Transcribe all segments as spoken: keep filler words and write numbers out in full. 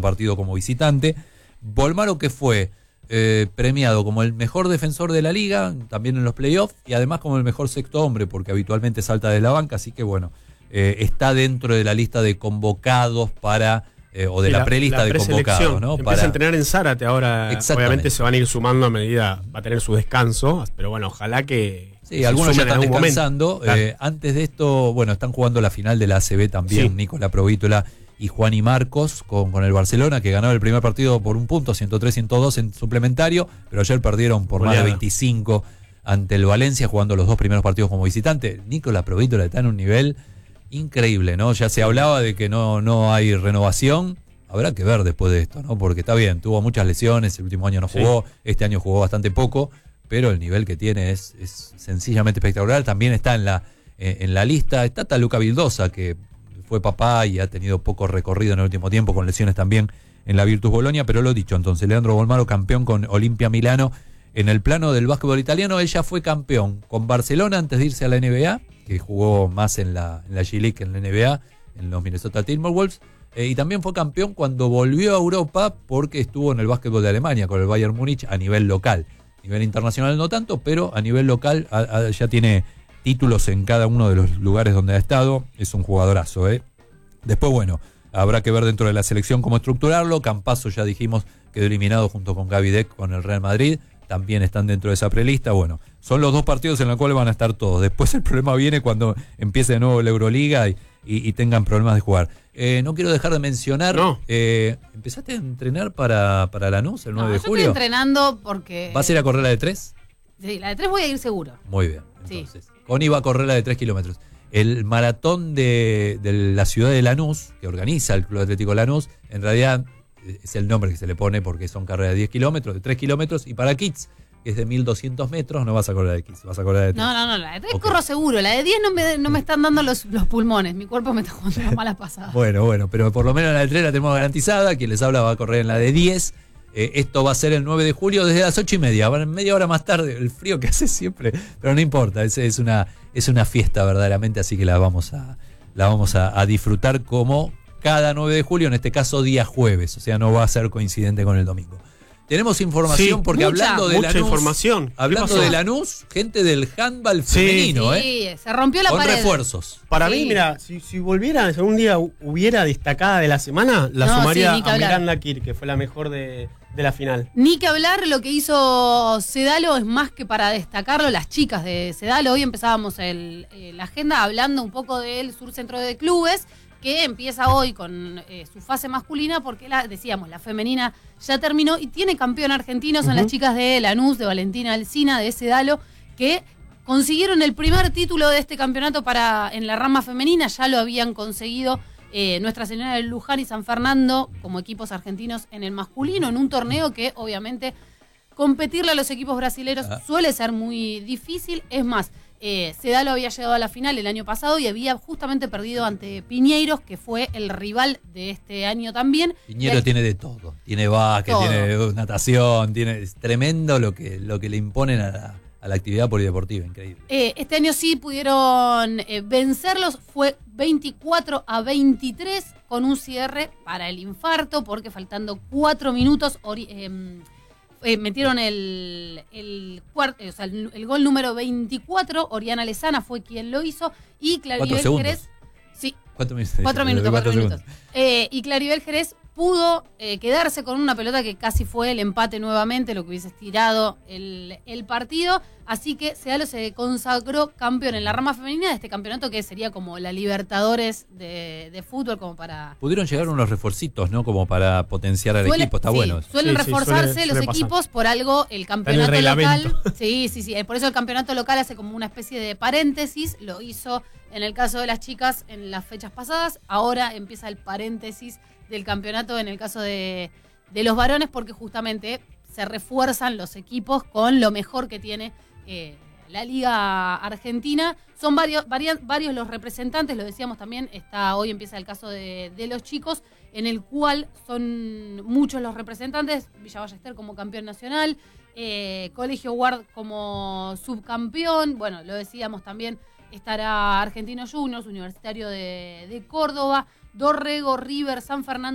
partido como visitante. Bolmaro, que fue eh, premiado como el mejor defensor de la liga, también en los playoffs, y además como el mejor sexto hombre, porque habitualmente salta de la banca, así que bueno, eh, está dentro de la lista de convocados para... Eh, o de la, la prelista la de convocados, ¿no? Empieza Para... a entrenar en Zárate ahora. Obviamente se van a ir sumando a medida, va a tener su descanso, pero bueno, ojalá que... Sí, algunos ya están descansando. Claro. Eh, antes de esto, bueno, están jugando la final de la A C B también, sí. Nicola Provítola y Juan y Marcos con, con el Barcelona, que ganó el primer partido por un punto, ciento tres a ciento dos en suplementario, pero ayer perdieron por Oleada. Más de veinticinco ante el Valencia, jugando los dos primeros partidos como visitante. Nicola Provítola está en un nivel... increíble, ¿no? Ya se hablaba de que no, no hay renovación. Habrá que ver después de esto, ¿no? Porque está bien, tuvo muchas lesiones, el último año no jugó, sí. Este año jugó bastante poco, pero el nivel que tiene es, es sencillamente espectacular. También está en la, eh, en la lista, está Taluca Vildosa, que fue papá y ha tenido poco recorrido en el último tiempo, con lesiones también en la Virtus Bologna, pero lo dicho, entonces Leandro Bolmaro, campeón con Olimpia Milano. En el plano del básquetbol italiano, él ya fue campeón con Barcelona antes de irse a la N B A, que jugó más en la, en la G-League que en la N B A, en los Minnesota Timberwolves, eh, y también fue campeón cuando volvió a Europa porque estuvo en el básquetbol de Alemania con el Bayern Múnich a nivel local. A nivel internacional no tanto, pero a nivel local a, a, ya tiene títulos en cada uno de los lugares donde ha estado. Es un jugadorazo, ¿eh? Después, bueno, habrá que ver dentro de la selección cómo estructurarlo. Campazzo, ya dijimos, quedó eliminado junto con Gaby Deck con el Real Madrid. También están dentro de esa prelista. Bueno, son los dos partidos en los cuales van a estar todos. Después el problema viene cuando empiece de nuevo la Euroliga y, y, y tengan problemas de jugar. Eh, no quiero dejar de mencionar, no. eh, ¿empezaste a entrenar para, para Lanús el nueve no, de yo julio? Estoy entrenando porque... ¿Vas a ir a correr la de tres? Sí, la de tres voy a ir seguro. Muy bien, entonces. Sí. Connie va a correr la de tres kilómetros. El maratón de, de la ciudad de Lanús, que organiza el Club Atlético Lanús, en realidad... es el nombre que se le pone porque son carreras de diez kilómetros, de tres kilómetros, y para Kids, que es de mil doscientos metros, no vas a correr de Kids, vas a correr de tres. No, no, no, la de tres okay. Corro seguro, la de diez no me, no me están dando los, los pulmones, mi cuerpo me está jugando unas malas pasadas. Bueno, bueno, pero por lo menos la de tres la tenemos garantizada, quien les habla va a correr en la de diez, eh, esto va a ser el nueve de julio desde las ocho y media, van media hora más tarde, el frío que hace siempre, pero no importa, es, es, una, es una fiesta verdaderamente, así que la vamos a, la vamos a, a disfrutar como... cada nueve de julio, en este caso día jueves, o sea, no va a ser coincidente con el domingo. Tenemos información sí, porque mucha, hablando de mucha Lanús, información. Hablando de Lanús, gente del handball femenino, sí, ¿eh? Sí, se rompió la con pared. Con refuerzos. Para sí. mí, mira, si, si volviera, si algún día hubiera destacada de la semana, la no, sumaría sí, a Miranda Kir, que fue la mejor de, de la final. Ni que hablar, lo que hizo Sedalo es más que para destacarlo, las chicas de Sedalo. Hoy empezábamos el, eh, la agenda hablando un poco del Sur Centro de Clubes, que empieza hoy con eh, su fase masculina, porque la, decíamos, la femenina ya terminó y tiene campeón argentino, son uh-huh. las chicas de Lanús, de Valentina Alsina, de Sedalo, que consiguieron el primer título de este campeonato para en la rama femenina, ya lo habían conseguido eh, Nuestra Señora de Luján y San Fernando como equipos argentinos en el masculino, en un torneo que obviamente competirle a los equipos brasileños ah. suele ser muy difícil, es más, Eh, Sedalo había llegado a la final el año pasado y había justamente perdido ante Piñeiros, que fue el rival de este año también. Piñeiros tiene de todo, tiene básquet, todo. Tiene natación, tiene, es tremendo lo que, lo que le imponen a la, a la actividad polideportiva, increíble. Eh, este año sí pudieron eh, vencerlos, fue veinticuatro a veintitrés con un cierre para el infarto, porque faltando cuatro minutos... Ori- eh, Eh, metieron el, el, cuart, o sea, el, el gol número veinticuatro, Oriana Lezana fue quien lo hizo, y Claribel Jerez... Sí, cuatro minutos. Cuatro minutos, cuatro minutos. Eh, y Claribel Jerez pudo eh, quedarse con una pelota que casi fue el empate nuevamente, lo que hubiese estirado el, el partido. Así que Sedalo se consagró campeón en la rama femenina de este campeonato, que sería como la Libertadores de, de fútbol, como para... Pudieron llegar unos refuercitos, ¿no? Como para potenciar al suele, equipo, está sí, bueno. Suelen sí, reforzarse sí, suele, los suele equipos, pasar. por algo el campeonato el local... Sí, sí, sí. Por eso el campeonato local hace como una especie de paréntesis, lo hizo en el caso de las chicas en las fechas pasadas, ahora empieza el paréntesis del campeonato en el caso de, de los varones, porque justamente se refuerzan los equipos con lo mejor que tiene eh, la Liga Argentina. Son varios, varios, varios los representantes, lo decíamos también, está hoy empieza el caso de, de los chicos, en el cual son muchos los representantes, Villa Ballester como campeón nacional, eh, Colegio Guard como subcampeón, bueno, lo decíamos también, estará Argentinos Juniors, Universitario de, de Córdoba, Dorrego, River, San Fernando,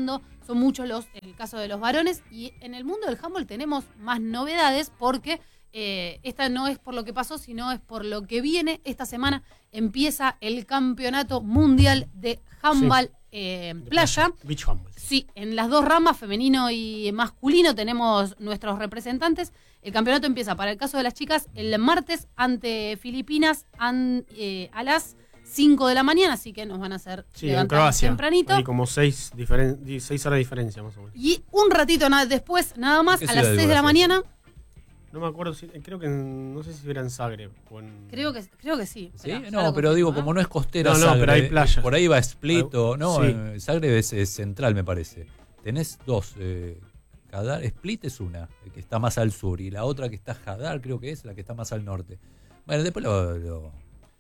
son muchos los, el caso de los varones, y en el mundo del handball tenemos más novedades porque eh, esta no es por lo que pasó, sino es por lo que viene. Esta semana empieza el campeonato mundial de handball sí. eh, playa. Beach handball. Sí, en las dos ramas, femenino y masculino, tenemos nuestros representantes. El campeonato empieza, para el caso de las chicas, el martes ante Filipinas an, eh, a las cinco de la mañana, así que nos van a hacer sí, levantar tempranito. Hay como seis, diferen, seis horas de diferencia más o menos. Y un ratito na- después, nada más, a las seis de la mañana. No me acuerdo, si, creo que en, no sé si era en Zagreb o en... Creo que, creo que sí. ¿Sí? Esperá, no, pero digo, como no es costera no, no, Zagreb, pero hay playas. Por ahí va Split o... No, sí. Zagreb es, es central, me parece. Tenés dos... Eh, Hadar, Split es una, que está más al sur, y la otra que está Hadar, creo que es la que está más al norte. Bueno, después lo, lo,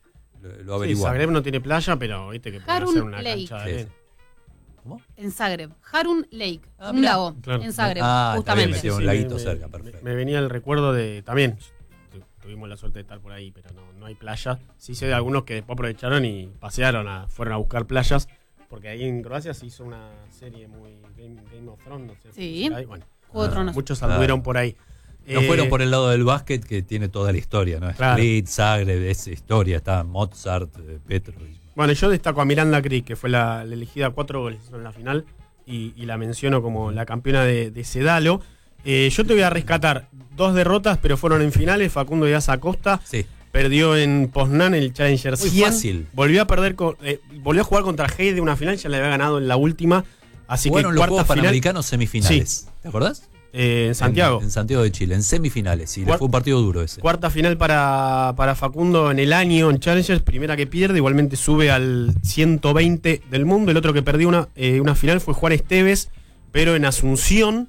lo, lo averiguamos. Sí, Zagreb no tiene playa, pero viste que puede ser una Lake. cancha de... ¿Cómo? En Zagreb. Harun Lake, ah, un mirá. lago Claro. en Zagreb, ah, justamente. Está bien, un sí, laguito me, cerca, perfecto. Me, me venía el recuerdo de... También tuvimos la suerte de estar por ahí, pero no, no hay playa. Sí sé de algunos que después aprovecharon y pasearon, a, fueron a buscar playas, porque ahí en Croacia se hizo una serie muy... Game, Game of Thrones, no sé. Sí. Ahí, bueno, Juego de Tronos. muchos anduvieron por ahí. No eh, fueron por el lado del básquet, que tiene toda la historia, ¿no? Claro. Split, Zagreb, es historia, está Mozart, Petro. Bueno, yo destaco a Miranda Crick, que fue la, la elegida a cuatro goles en la final, y, y la menciono como la campeona de, de Sedalo. Eh, yo te voy a rescatar dos derrotas, pero fueron en finales. Facundo Díaz Acosta sí. perdió en Poznan el Challenger Muy cien. fácil. Volvió a perder, con, eh, volvió a jugar contra Heide una final, ya le había ganado en la última. Así Jugaron que los cuarta Juegos final, Panamericanos semifinales. Sí. ¿Te acordás? Eh, en Santiago. En, en Santiago de Chile, en semifinales. Y Cuart- fue un partido duro ese. Cuarta final para, para Facundo en el año en Challengers, primera que pierde, igualmente sube al ciento veinte del mundo. El otro que perdió una, eh, una final fue Juan Esteves, pero en Asunción,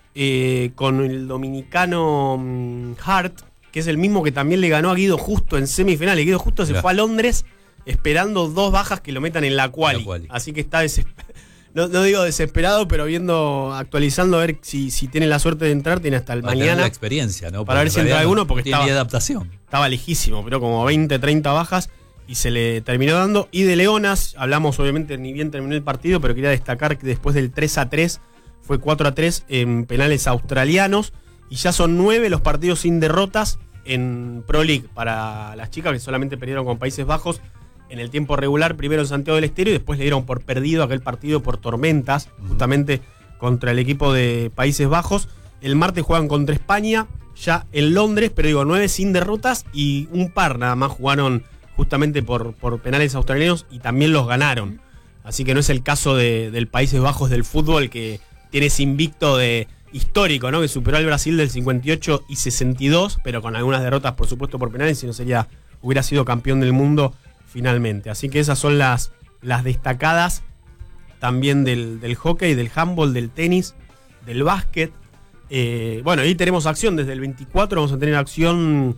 eh, con el dominicano um, Hart, que es el mismo que también le ganó a Guido Justo en semifinales. Guido Justo se Mirá. fue a Londres esperando dos bajas que lo metan en la quali. La quali. Así que está desesperado. No, no digo desesperado, pero viendo, actualizando a ver si, si tiene la suerte de entrar, tiene hasta el Para tener mañana. la experiencia, ¿no? Para ver en si entra realidad alguno, no porque tiene estaba- ni adaptación. Estaba lejísimo, pero como veinte, treinta bajas y se le terminó dando. Y de Leonas, hablamos obviamente, ni bien terminó el partido, pero quería destacar que después del tres a tres fue cuatro a tres en penales australianos y ya son nueve los partidos sin derrotas en Pro League para las chicas, que solamente perdieron con Países Bajos en el tiempo regular, primero en Santiago del Estero y después le dieron por perdido aquel partido por tormentas, uh-huh. justamente contra el equipo de Países Bajos. El martes juegan contra España, ya en Londres, pero digo, nueve sin derrotas y un par nada más jugaron justamente por, por penales australianos y también los ganaron. Así que no es el caso de, del Países Bajos del fútbol, que tiene ese invicto de histórico, ¿no? Que superó al Brasil del cincuenta y ocho y sesenta y dos, pero con algunas derrotas, por supuesto, por penales, si no sería, hubiera sido campeón del mundo finalmente. Así que esas son las, las destacadas también del, del hockey, del handball, del tenis, del básquet. Eh, bueno, ahí tenemos acción desde el veinticuatro, vamos a tener acción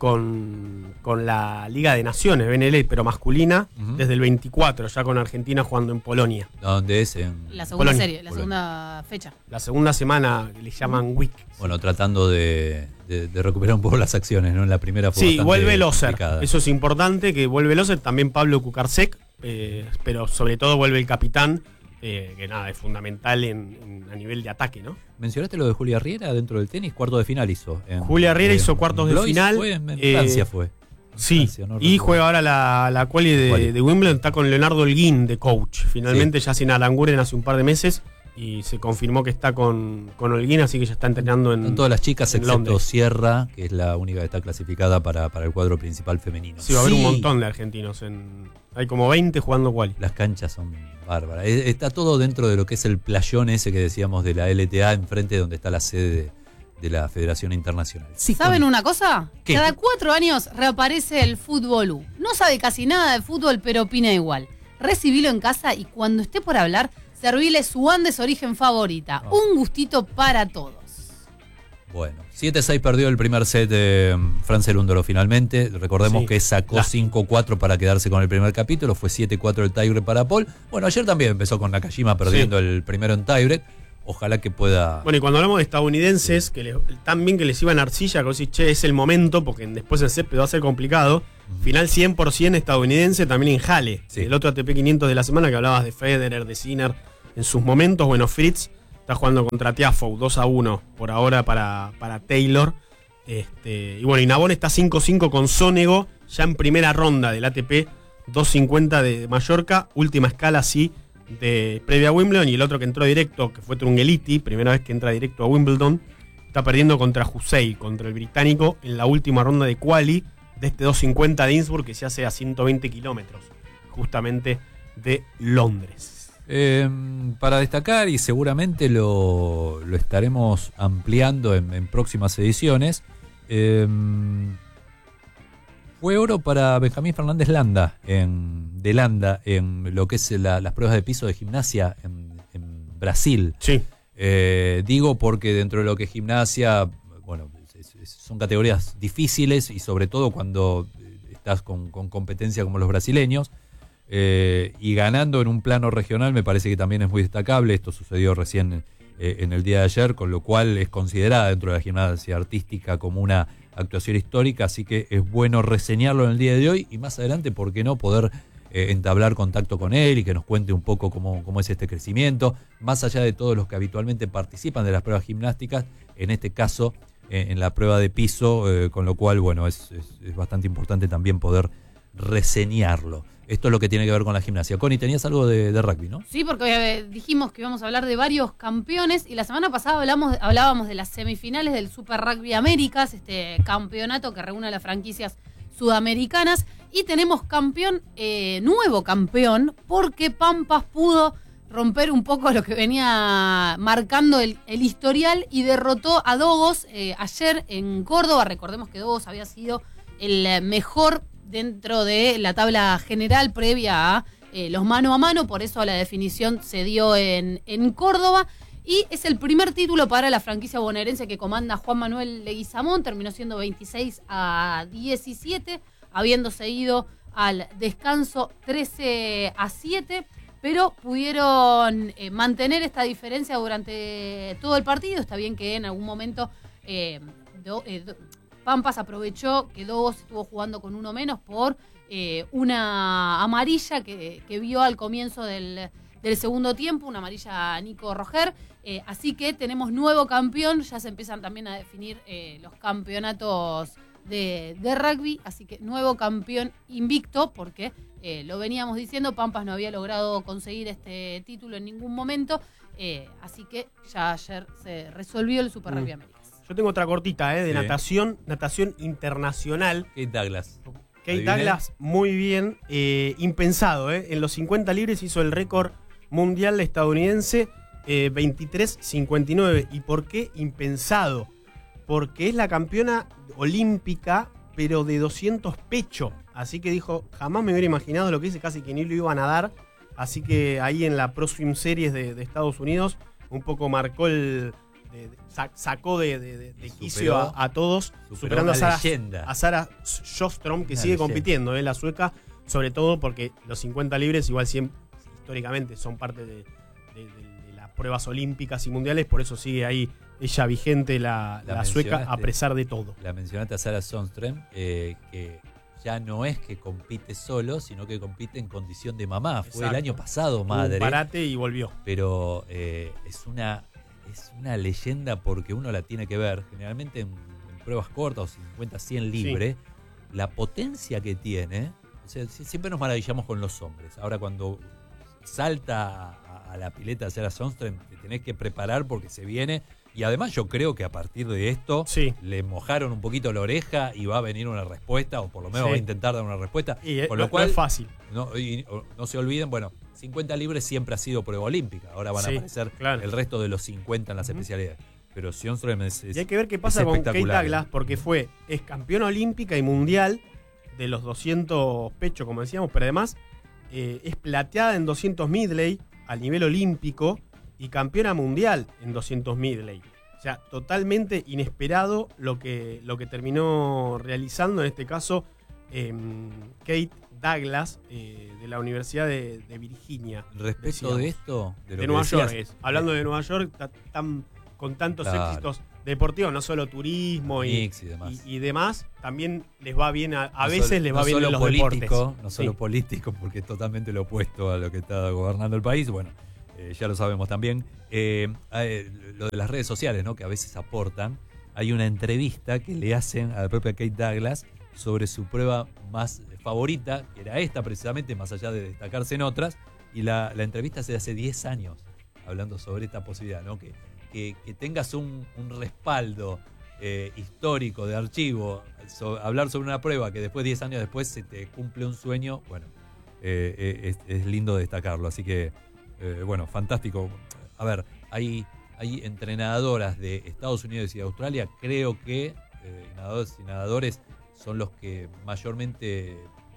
con, con la Liga de Naciones, B N L, pero masculina, uh-huh. desde el veinticuatro, ya con Argentina jugando en Polonia. ¿Dónde es? En la segunda Polonia. serie, la Polonia. segunda fecha. La segunda semana le llaman week. Bueno, tratando de, de, de recuperar un poco las acciones, ¿no? En la primera fue Sí, vuelve Loser. Complicada. Eso es importante, que vuelve Loser. También Pablo Kukarsek, eh, pero sobre todo vuelve el capitán, eh, que nada, es fundamental en, en, a nivel de ataque, ¿no? ¿Mencionaste lo de Julia Riera dentro del tenis? Cuarto de final hizo. En, Julia Riera en, hizo cuartos de Blois final. Fue, en eh, Francia fue. En Sí, Francia, no y recuerdo. juega ahora la, la quali de, Quali. de Wimbledon, está con Leonardo Holguín de coach. Finalmente sí. Ya sin Alan Guren hace un par de meses y se confirmó que está con, con Holguín, así que ya está entrenando en Son todas las chicas excepto Londres. Sierra, que es la única que está clasificada para, para el cuadro principal femenino. Sí, va a haber Sí. un montón de argentinos. En, hay como veinte jugando quali. Las canchas son bárbaras. Eh, Está todo dentro de lo que es el playón ese que decíamos de la L T A, enfrente donde está la sede de, de la Federación Internacional. Sí, ¿Saben con- una cosa? ¿Qué? Cada cuatro años reaparece el fútbol U. No sabe casi nada de fútbol, pero opina igual. Recibilo en casa y cuando esté por hablar, servile su Andes origen favorita. Oh. Un gustito para todos. Bueno, siete seis perdió el primer set de Fran Cerúndolo finalmente. Recordemos Sí. que sacó La- cinco cuatro para quedarse con el primer capítulo. Fue siete cuatro el tiebreak para Paul. Bueno, ayer también empezó con Nakajima perdiendo Sí. el primero en tiebreak. Ojalá que pueda... Bueno, y cuando hablamos de estadounidenses, que les, tan bien que les iban a arcilla, que vos decís, che, es el momento, porque después el césped va a ser complicado. Ujú. Final cien por ciento estadounidense, también en Halle. Sí. El otro A T P quinientos de la semana, que hablabas de Federer, de Sinner, en sus momentos. Bueno, Fritz está jugando contra Tiafoe, dos a uno por ahora para, para Taylor. Este, y bueno, y Navone está cinco cinco con Sonego, ya en primera ronda del A T P doscientos cincuenta de Mallorca, última escala sí de previa a Wimbledon, y el otro que entró directo, que fue Trungeliti, primera vez que entra directo a Wimbledon, está perdiendo contra Hussein, contra el británico, en la última ronda de quali de este doscientos cincuenta de Innsbruck, que se hace a ciento veinte kilómetros, justamente de Londres. Eh, para destacar, y seguramente lo, lo estaremos ampliando en, en próximas ediciones, eh, fue oro para Benjamín Fernández Landa, en, de Landa, en lo que es la, las pruebas de piso de gimnasia en, en Brasil. Sí. Eh, digo porque dentro de lo que es gimnasia, bueno, es, es, son categorías difíciles y sobre todo cuando estás con, con competencia como los brasileños, eh, y ganando en un plano regional me parece que también es muy destacable. Esto sucedió recién eh, en el día de ayer, con lo cual es considerada dentro de la gimnasia artística como una actuación histórica, así que es bueno reseñarlo en el día de hoy y más adelante, ¿por qué no?, poder eh, entablar contacto con él y que nos cuente un poco cómo, cómo es este crecimiento, más allá de todos los que habitualmente participan de las pruebas gimnásticas, en este caso eh, en la prueba de piso, eh, con lo cual, bueno, es, es, es bastante importante también poder reseñarlo. Esto es lo que tiene que ver con la gimnasia. Connie, tenías algo de, de rugby, ¿no? Sí, porque eh, dijimos que íbamos a hablar de varios campeones y la semana pasada hablamos, hablábamos de las semifinales del Super Rugby Américas, este campeonato que reúne a las franquicias sudamericanas, y tenemos campeón, eh, nuevo campeón, porque Pampas pudo romper un poco lo que venía marcando el, el historial y derrotó a Dogos eh, ayer en Córdoba. Recordemos que Dogos había sido el mejor dentro de la tabla general previa a eh, los mano a mano, por eso la definición se dio en, en Córdoba, y es el primer título para la franquicia bonaerense que comanda Juan Manuel Leguizamón. Terminó siendo veintiséis a diecisiete, habiéndose ido al descanso trece a siete, pero pudieron eh, mantener esta diferencia durante todo el partido. Está bien que en algún momento eh, do, eh, do, Pampas aprovechó que Dogos estuvo jugando con uno menos por eh, una amarilla que, que vio al comienzo del, del segundo tiempo, una amarilla a Nico Roger. Eh, así que tenemos nuevo campeón, ya se empiezan también a definir eh, los campeonatos de, de rugby, así que nuevo campeón invicto, porque eh, lo veníamos diciendo, Pampas no había logrado conseguir este título en ningún momento, eh, así que ya ayer se resolvió el Super Rugby mm. Américas. Yo tengo otra cortita, ¿eh? De sí. natación, natación internacional. Kate Douglas. Kate Douglas, muy bien, eh, impensado, ¿eh? En los cincuenta libres hizo el récord mundial estadounidense, eh, veintitrés cincuenta y nueve. ¿Y por qué impensado? Porque es la campeona olímpica, pero de doscientos pecho. Así que dijo, jamás me hubiera imaginado lo que hice, casi que ni lo iba a nadar. Así que ahí en la Pro Swim Series de, de Estados Unidos, un poco marcó el... De, de, sacó de, de, de, de quicio a, a todos, superando a Sara, a Sara Sjöström, que una sigue leyenda. compitiendo, ¿eh? La sueca, sobre todo porque los cincuenta libres igual siempre, históricamente, son parte de, de, de, de las pruebas olímpicas y mundiales, por eso sigue ahí ella vigente, la, la, la sueca, a pesar de todo. La mencionaste a Sara Sjöström, eh, que ya no es que compite solo, sino que compite en condición de mamá. Exacto. Fue el año pasado madre. Un parate y volvió. Pero eh, es una... Es una leyenda porque uno la tiene que ver. Generalmente en, en pruebas cortas o cincuenta cien libre, sí. La potencia que tiene, o sea, siempre nos maravillamos con los hombres. Ahora cuando salta a, a la pileta de Sara Sjöström, te tenés que preparar porque se viene. Y además yo creo que a partir de esto sí. le mojaron un poquito la oreja y va a venir una respuesta, o por lo menos sí. va a intentar dar una respuesta. Y con lo no, cual, no es fácil. No, y, no se olviden, bueno, cincuenta libres siempre ha sido prueba olímpica. Ahora van sí, a aparecer claro. el resto de los cincuenta en las uh-huh. especialidades. Pero Sjöström es, es Y hay que ver qué pasa con Kate Douglas, porque fue, es campeona olímpica y mundial de los doscientos pecho, como decíamos, pero además eh, es plateada en doscientos medley al nivel olímpico y campeona mundial en doscientos medley. O sea, totalmente inesperado lo que, lo que terminó realizando, en este caso, eh, Kate Douglas, eh, de la Universidad de, de Virginia. Respecto decíamos. de esto, de, lo de que Nueva decías, York, es. Hablando de Nueva York, ta, tan, con tantos claro. éxitos deportivos, no solo turismo y, y, demás. y, y demás, también les va bien, a, a no veces solo, les va no bien en los político, deportes. No solo sí. político, porque es totalmente lo opuesto a lo que está gobernando el país. Bueno, eh, ya lo sabemos también. Eh, eh, lo de las redes sociales, ¿no? Que a veces aportan. Hay una entrevista que le hacen a la propia Kate Douglas sobre su prueba más favorita, que era esta precisamente, más allá de destacarse en otras, y la, la entrevista se hace diez años, hablando sobre esta posibilidad, ¿no? Que, que, que tengas un, un respaldo eh, histórico de archivo, so, hablar sobre una prueba que después, diez años después, se te cumple un sueño, bueno, eh, es, es lindo destacarlo, así que, eh, bueno, fantástico. A ver, hay, hay entrenadoras de Estados Unidos y de Australia, creo que eh, nadadores y nadadores son los que mayormente eh,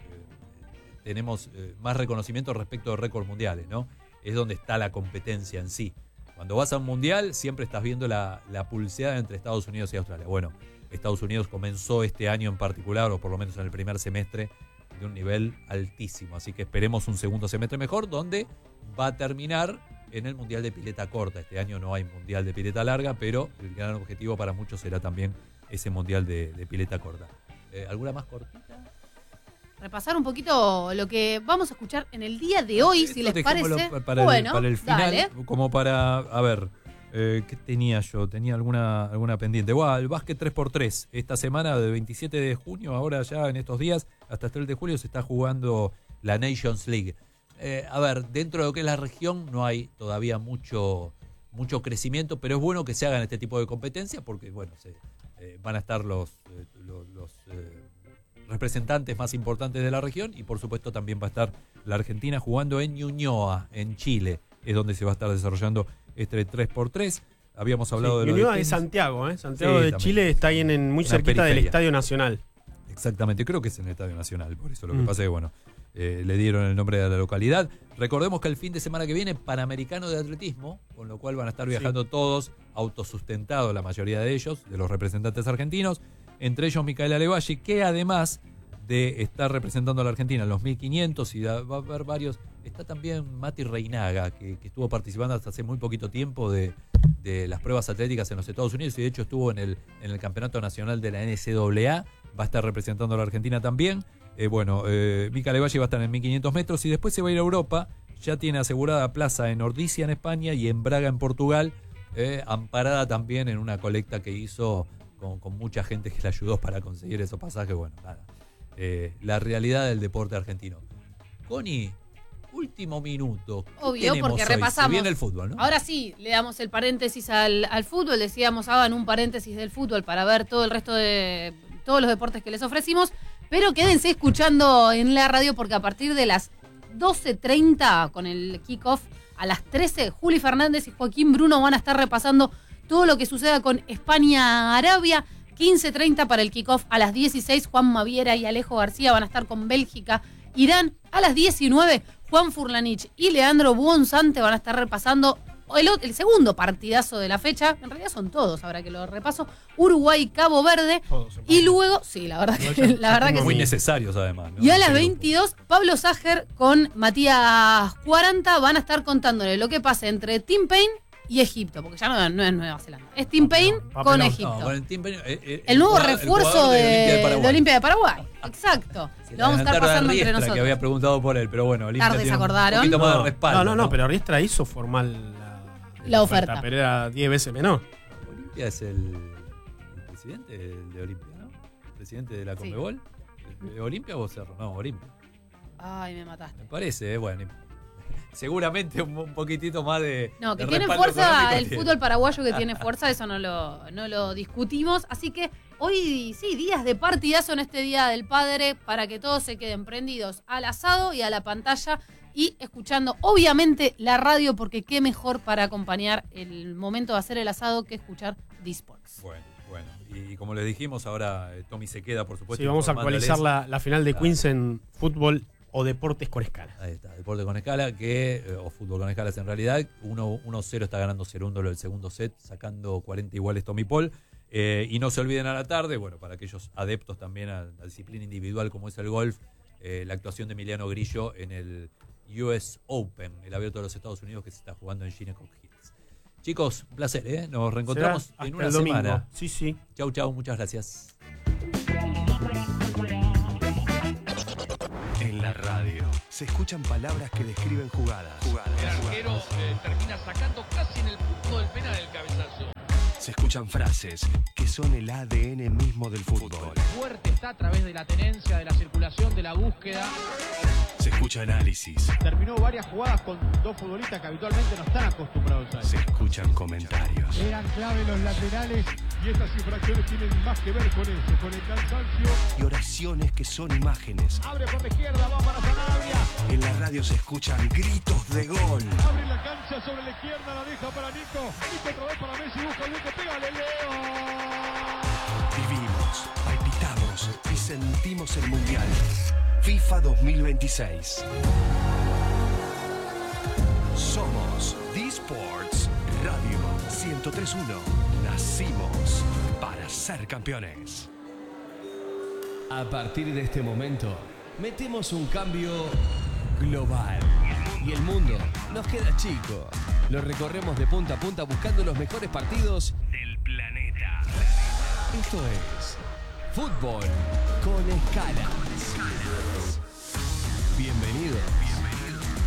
tenemos eh, más reconocimiento respecto de récords mundiales, ¿no? Es donde está la competencia en sí. Cuando vas a un mundial siempre estás viendo la, la pulseada entre Estados Unidos y Australia. Bueno, Estados Unidos comenzó este año en particular, o por lo menos en el primer semestre, de un nivel altísimo. Así que esperemos un segundo semestre mejor, donde va a terminar en el mundial de pileta corta. Este año no hay mundial de pileta larga, pero el gran objetivo para muchos será también ese mundial de, de pileta corta. Eh, ¿Alguna más cortita? Repasar un poquito lo que vamos a escuchar en el día de hoy, Esto si les parece. Para, bueno, el, para el final, dale. Como para, a ver, eh, ¿qué tenía yo? Tenía alguna alguna pendiente. Bueno, el básquet tres por tres. Esta semana, de veintisiete de junio, ahora ya en estos días, hasta el tres de julio, se está jugando la Nations League. Eh, a ver, dentro de lo que es la región no hay todavía mucho, mucho crecimiento, pero es bueno que se hagan este tipo de competencias porque, bueno, se, eh, van a estar los... Eh, los, los eh, representantes más importantes de la región y por supuesto también va a estar la Argentina jugando en Ñuñoa, en Chile, es donde se va a estar desarrollando este tres por tres. Habíamos hablado sí, de lo Ñuñoa de es Santiago, ¿eh? Santiago sí, de también. Chile está ahí en, en muy Una cerquita periferia. del Estadio Nacional. Exactamente, creo que es en el Estadio Nacional, por eso lo que Mm. pasa es que, bueno, eh, le dieron el nombre de la localidad. Recordemos que el fin de semana que viene, Panamericano de Atletismo, con lo cual van a estar viajando sí. todos, autosustentados la mayoría de ellos, de los representantes argentinos, entre ellos Micaela Levalle, que además de estar representando a la Argentina en los mil quinientos y va a haber varios, está también Mati Reinaga, que, que estuvo participando hasta hace muy poquito tiempo de, de las pruebas atléticas en los Estados Unidos y de hecho estuvo en el, en el Campeonato Nacional de la N C A A, va a estar representando a la Argentina también. Eh, bueno, eh, Mica Levalle va a estar en mil quinientos metros y después se va a ir a Europa, ya tiene asegurada plaza en Ordizia en España y en Braga en Portugal, eh, amparada también en una colecta que hizo con, con mucha gente que le ayudó para conseguir esos pasajes. Bueno, nada. Eh, la realidad del deporte argentino. Connie, último minuto. Obvio, porque hoy? repasamos. Se viene el fútbol, ¿no? Ahora sí, le damos el paréntesis al, al fútbol. Decíamos, hagan un paréntesis del fútbol para ver todo el resto de todos los deportes que les ofrecimos. Pero quédense escuchando en la radio porque a partir de las doce treinta con el kickoff, a las trece, Juli Fernández y Joaquín Bruno van a estar repasando todo lo que suceda con España-Arabia. quince treinta para el kickoff, a las dieciséis Juan Maviera y Alejo García van a estar con Bélgica, Irán. A las diecinueve Juan Furlanich y Leandro Buonsante van a estar repasando el, el segundo partidazo de la fecha. En realidad son todos, ahora que lo repaso. Uruguay, Cabo Verde. Y luego, sí, la verdad que, la verdad que muy sí. necesarios además, ¿no? Y a las veintidós Pablo Sager con Matías cuarenta van a estar contándole lo que pasa entre Tim Payne y Egipto, porque ya no, no es Nueva Zelanda, es Tim Payne Papelón. con No, Egipto. No, con el, Tim Payne, eh, eh, el nuevo jugador- refuerzo jugador de, Olimpia de Paraguay. Olimpia de Paraguay. Exacto. Se Lo vamos a estar adelantaron pasando Riestra, entre nosotros. que había preguntado por él, pero bueno, Olimpia Tarde se tiene un acordaron. poquito más de No, respaldo. no, no, no, pero Riestra hizo formal la, La oferta. Pero era diez veces menor. Olimpia es el, el presidente de Olimpia, ¿no? El presidente de la Sí. Conmebol. ¿De Olimpia o Cerro? No, Olimpia. Ay, me mataste. Me parece, eh, bueno. Seguramente un, un poquitito más de. No, que de tiene respaldo fuerza económico el tiene. fútbol paraguayo, que tiene fuerza, eso no lo, no lo discutimos. Así que hoy sí, días de partidazo en este Día del Padre para que todos se queden prendidos al asado y a la pantalla y escuchando obviamente la radio, porque qué mejor para acompañar el momento de hacer el asado que escuchar D-Sports. Bueno, bueno. Y, y como les dijimos, ahora eh, Tommy se queda, por supuesto. Sí, vamos a informándoles. actualizar la, la final de Ah. Queens en fútbol o deportes con escala. Ahí está, deporte con escala, que eh, o fútbol con escalas en realidad. uno cero está ganando Cerúndolo el segundo set, sacando cuarenta iguales Tommy Paul. Eh, y no se olviden a la tarde, bueno, para aquellos adeptos también a la disciplina individual como es el golf, eh, la actuación de Emiliano Grillo en el U S Open, el abierto de los Estados Unidos que se está jugando en Shinnecock Hills. Chicos, un placer, ¿eh? Nos reencontramos Será en hasta una el domingo. semana. Sí, sí. Chau, chau, muchas gracias. En la radio. Se escuchan palabras que describen jugadas. jugadas el arquero eh, termina sacando casi en el punto del penal el cabezazo. Se escuchan frases que son el A D N mismo del fútbol. Fuerte está a través de la tenencia, de la circulación, de la búsqueda. Se escucha análisis. Terminó varias jugadas con dos futbolistas que habitualmente no están acostumbrados a eso. Se escuchan comentarios. Eran clave los laterales y estas infracciones tienen más que ver con eso, con el cansancio. Y oraciones que son imágenes. Abre por la izquierda, va para Sanabria. En la radio se escuchan gritos de gol. Abre la cancha sobre la izquierda, la deja para Nico. Nico otra vez para Messi, busca el hueco, pégale, Leo. Vivimos, palpitamos y sentimos el Mundial. FIFA dos mil veintiséis. Somos D-Sports Radio ciento tres punto uno. Nacimos para ser campeones. A partir de este momento, metemos un cambio global. Y el mundo nos queda chico. Lo recorremos de punta a punta buscando los mejores partidos del planeta. Esto es Fútbol con Escalas.